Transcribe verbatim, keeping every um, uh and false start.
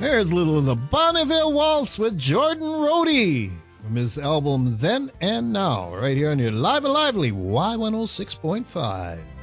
There's a little of the Bonneville Waltz with Jordan Rhodey from his album Then and Now, right here on your Live and Lively Y one oh six point five.